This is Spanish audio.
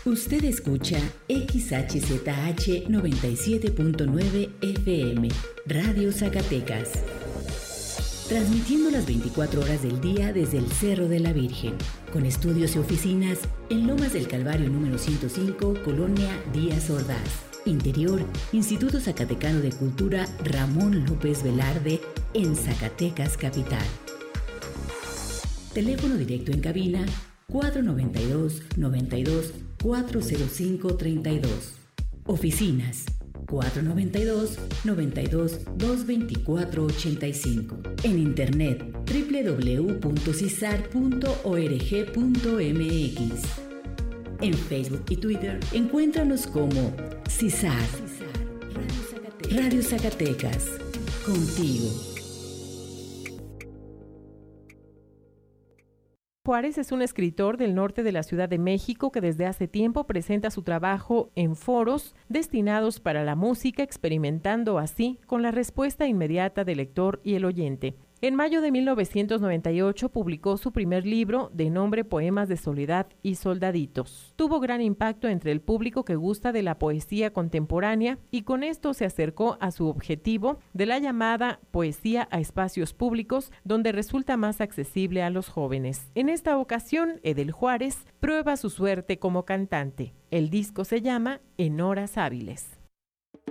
Usted escucha XHZH 97.9 FM, Radio Zacatecas. Transmitiendo las 24 horas del día desde el Cerro de la Virgen, con estudios y oficinas en Lomas del Calvario número 105, Colonia Díaz Ordaz. Interior, Instituto Zacatecano de Cultura Ramón López Velarde, en Zacatecas Capital. Teléfono directo en cabina 492-92-405-32. Oficinas 492-92-224-85. En internet www.cisar.org.mx. En Facebook y Twitter encuéntranos como CISAR, Radio Zacatecas, contigo. Juárez es un escritor del norte de la Ciudad de México que desde hace tiempo presenta su trabajo en foros destinados para la música, experimentando así con la respuesta inmediata del lector y el oyente. En mayo de 1998 publicó su primer libro de nombre Poemas de Soledad y Soldaditos. Tuvo gran impacto entre el público que gusta de la poesía contemporánea y con esto se acercó a su objetivo de la llamada poesía a espacios públicos, donde resulta más accesible a los jóvenes. En esta ocasión, Edel Juárez prueba su suerte como cantante. El disco se llama En Horas Hábiles.